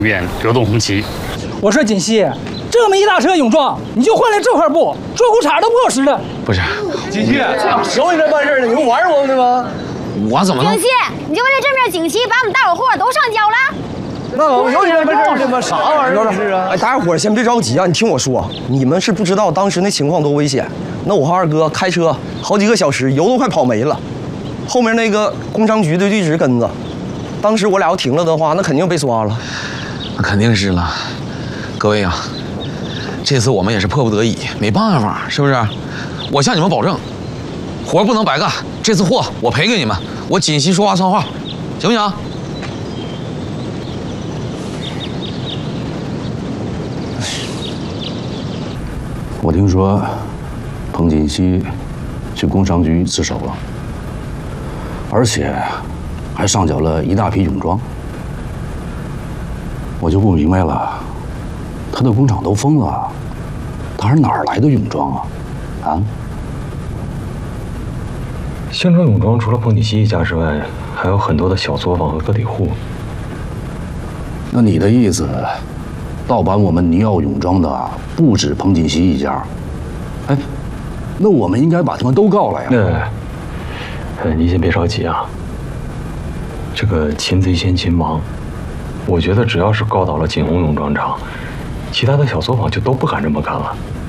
便流动红旗。 我说锦溪，这么一大车泳装，你就换来这块布，做裤衩都不好使了。 不是， 锦溪，小你这办事的，你不玩我们的吗？ 我怎么能？ 锦溪，你就为了这面锦旗，把我们大伙货都上交了？ 那我有你这办事的吗？啥玩意儿是啊？ 哎，大家伙儿先别着急啊，你听我说，你们是不知道当时那情况多危险。那我和二哥开车好几个小时，油都快跑没了，后面那个工商局的就一直跟着。当时我俩要停了的话，那肯定被刷了。 那肯定是了。各位啊，这次我们也是迫不得已，没办法，是不是？我向你们保证，活不能白干，这次货我赔给你们，我锦溪说话算话，行不行？ 我听说彭锦溪去工商局自首了，而且还上缴了一大批泳装。我就不明白了，他的工厂都封了，他还哪儿来的泳装啊？啊？ 兴城泳装除了彭锦溪一家之外，还有很多的小作坊和个体户。 那你的意思，盗版我们尼奥泳装的不止彭锦溪一家？哎，那我们应该把他们都告了呀。 你先别着急啊。这个擒贼先擒王，我觉得只要是告倒了锦鸿泳装厂，其他的小作坊就都不敢这么干了。